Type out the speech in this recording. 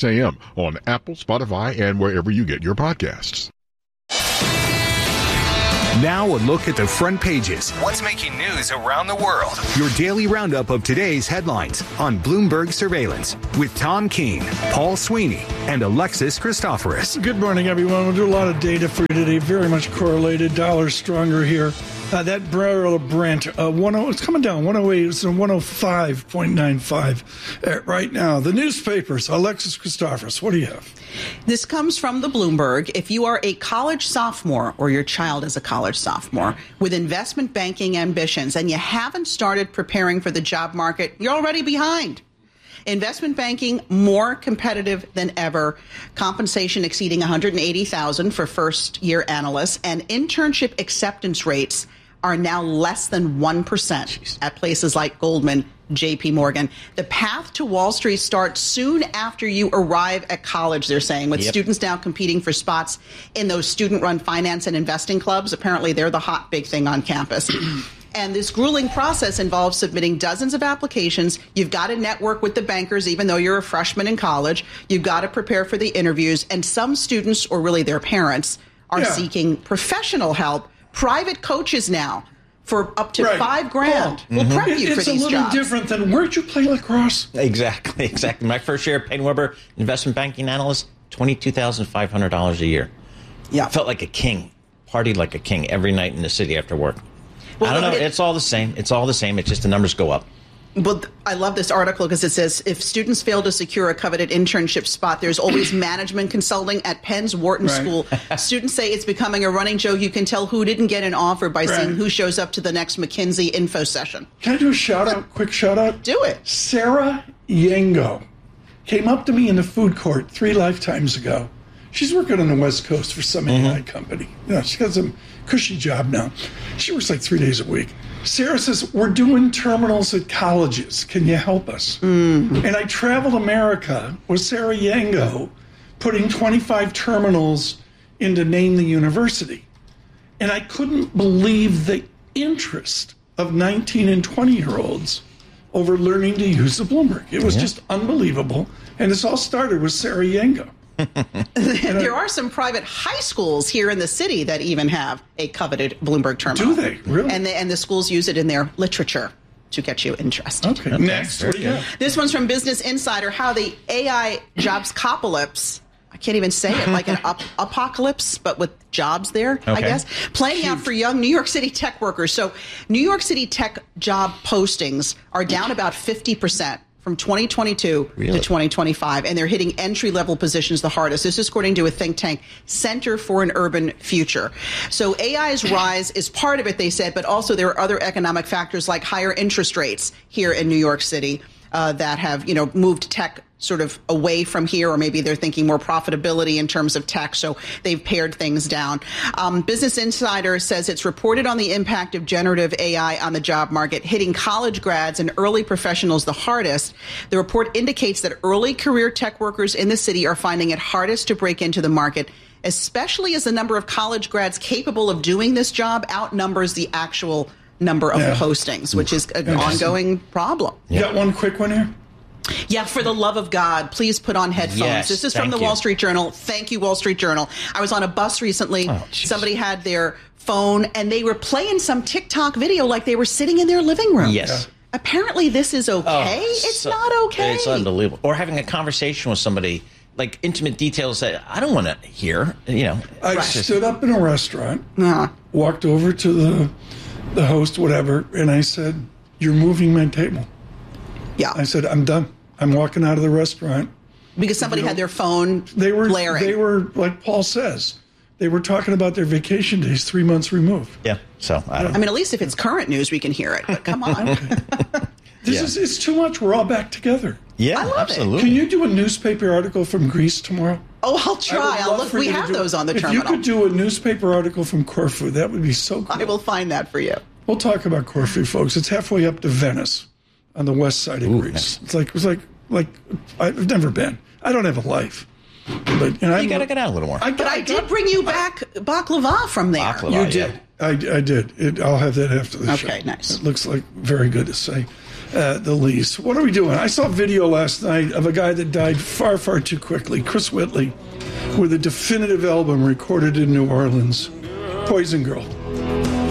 6 a.m. on Apple, Spotify, and wherever you get your podcasts. Now a look at the front pages. What's making news around the world? Your daily roundup of today's headlines on Bloomberg Surveillance with Tom Keene, Paul Sweeney, and Alexis Christoforous. Good morning, everyone. We'll do a lot of data for you today. Very much correlated. Dollar stronger here. That barrel of Brent, it's coming down. 108. It's 105.95 right now. The newspapers. Alexis Christoforous, what do you have? This comes from the Bloomberg. If you are a college sophomore or your child is a college sophomore with investment banking ambitions and you haven't started preparing for the job market, you're already behind. Investment banking more competitive than ever. Compensation exceeding $180,000 for first-year analysts, and internship acceptance rates are now less than 1% at places like Goldman, JP Morgan. The path to Wall Street starts soon after you arrive at college, they're saying, with students now competing for spots in those student-run finance and investing clubs. Apparently, they're the hot big thing on campus. And this grueling process involves submitting dozens of applications. You've got to network with the bankers, even though you're a freshman in college. You've got to prepare for the interviews. And some students, or really their parents, are seeking professional help. Private coaches now for up to $5,000 will prep you for these jobs. It's a little different than, where'd you play lacrosse? Exactly. My first year at Payne-Webber, investment banking analyst, $22,500 a year. Yeah. Felt like a king. Partied like a king every night in the city after work. Well, I don't know. It's all the same. It's just the numbers go up. But I love this article because it says if students fail to secure a coveted internship spot, there's always management consulting at Penn's Wharton School. Students say it's becoming a running joke. You can tell who didn't get an offer by seeing who shows up to the next McKinsey info session. Can I do a quick shout out? Do it. Sarah Yengo came up to me in the food court 3 lifetimes ago. She's working on the West Coast for some AI company. She's got some cushy job now. She works like 3 days a week. Sarah says, we're doing terminals at colleges. Can you help us? And I traveled America with Sarah Yengo putting 25 terminals into Name the University. And I couldn't believe the interest of 19 and 20-year-olds over learning to use the Bloomberg. It was just unbelievable. And this all started with Sarah Yengo. There are some private high schools here in the city that even have a coveted Bloomberg terminal. Do they? Really? And the schools use it in their literature to get you interested. Okay. Next. What do you got? This one's from Business Insider, how the AI jobs copocalypse, I can't even say it, like an apocalypse, but with jobs there, I guess, playing out for young New York City tech workers. So New York City tech job postings are down about 50%. From 2022 to 2025, and they're hitting entry-level positions the hardest. This is according to a think tank, Center for an Urban Future. So AI's rise is part of it, they said, but also there are other economic factors like higher interest rates here in New York City that have, moved tech sort of away from here, or maybe they're thinking more profitability in terms of tech, so they've pared things down. Business Insider says it's reported on the impact of generative AI on the job market, hitting college grads and early professionals the hardest. The report indicates that early career tech workers in the city are finding it hardest to break into the market, especially as the number of college grads capable of doing this job outnumbers the actual number of postings, which is an ongoing problem. You got one quick one here? Yeah, for the love of God, please put on headphones. Yes, this is from the Wall Street Journal. Thank you, Wall Street Journal. I was on a bus recently. Somebody had their phone, and they were playing some TikTok video like they were sitting in their living room. Yes. Apparently, this is okay. It's not okay. It's unbelievable. Or having a conversation with somebody, like intimate details that I don't want to hear. I stood up in a restaurant, walked over to the host, whatever, and I said, "You're moving my table." Yeah. I said, I'm done. I'm walking out of the restaurant. Because somebody had their phone blaring. They were, like Paul says, they were talking about their vacation days 3 months removed. Yeah. So, I mean, at least if it's current news, we can hear it. But come on. It's too much. We're all back together. Yeah, I love absolutely. Can you do a newspaper article from Greece tomorrow? Oh, I'll try. I'll look. We have those on the terminal. If you could do a newspaper article from Corfu, that would be so cool. I will find that for you. We'll talk about Corfu, folks. It's halfway up to Venice on the west side of Greece. Nice. It was like I've never been. I don't have a life. But you got to get out a little more. But I did bring you back baklava from there. You did. I did. I'll have that after the show. Okay, nice. It looks like very good to say. at the least. What are we doing? I saw a video last night of a guy that died far, far too quickly, Chris Whitley, with a definitive album recorded in New Orleans, Poison Girl.